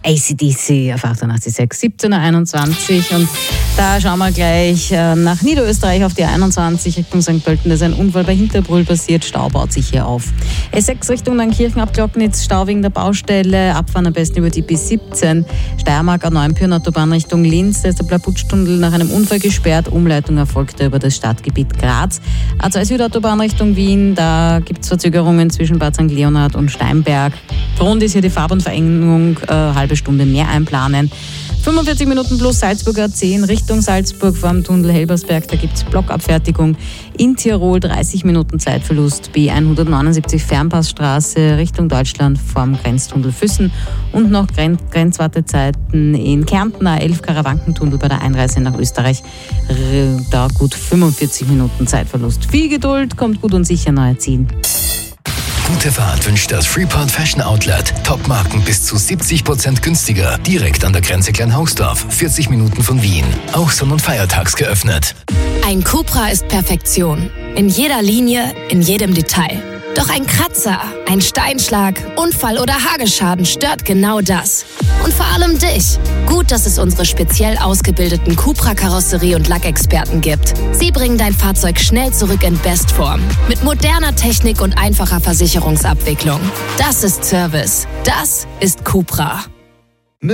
AC/DC auf 88.6, 17.21 Uhr. Und da schauen wir gleich nach Niederösterreich auf die 21 Richtung St. Pölten. Da ist ein Unfall bei Hinterbrühl passiert. Stau baut sich hier auf. S6 Richtung Neunkirchen ab Glocknitz, Stau wegen der Baustelle. Abfahren am besten über die B17. Steiermark A9 Pyrenautobahn Richtung Linz. Da ist der Blabutschtunnel nach einem Unfall gesperrt. Umleitung erfolgte über das Stadtgebiet Graz. A2 Südautobahn Richtung Wien. Da gibt es Verzögerungen zwischen Bad St. Leonhard und Steinberg. Grund ist hier die Fahrbahnverengung. Halbe Stunde mehr einplanen. 45 Minuten plus Salzburg A10 Richtung Salzburg vor dem Tunnel Helbersberg. Da gibt es Blockabfertigung. In Tirol 30 Minuten Zeitverlust. B179 Fernpassstraße Richtung Deutschland vorm Grenztunnel Füssen. Und noch Grenzwartezeiten in Kärnten A11 Karawankentunnel bei der Einreise nach Österreich. Da gut 45 Minuten Zeitverlust. Viel Geduld, kommt gut und sicher neu ziehen. Gute Fahrt wünscht das Freeport Fashion Outlet. Top-Marken bis zu 70% günstiger. Direkt an der Grenze Kleinhausdorf, 40 Minuten von Wien. Auch sonn- und feiertags geöffnet. Ein Cupra ist Perfektion. In jeder Linie, in jedem Detail. Doch ein Kratzer, ein Steinschlag, Unfall oder Hagelschaden stört genau das. Und vor allem dich. Gut, dass es unsere speziell ausgebildeten Cupra-Karosserie- und Lackexperten gibt. Sie bringen dein Fahrzeug schnell zurück in Bestform. Mit moderner Technik und einfacher Versicherungsabwicklung. Das ist Service. Das ist Cupra.